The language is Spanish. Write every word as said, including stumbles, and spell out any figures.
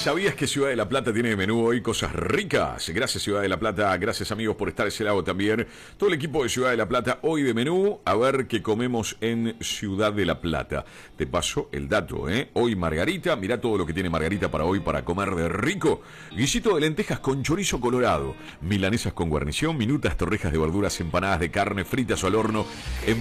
¿Sabías que Ciudad de la Plata tiene de menú hoy cosas ricas? Gracias Ciudad de la Plata, gracias amigos por estar a ese lado también. Todo el equipo de Ciudad de la Plata hoy de menú, a ver qué comemos en Ciudad de la Plata. Te paso el dato, ¿eh? Hoy Margarita, mirá todo lo que tiene Margarita para hoy para comer de rico. Guisito de lentejas con chorizo colorado, milanesas con guarnición, minutas, torrejas de verduras, empanadas de carne, fritas o al horno,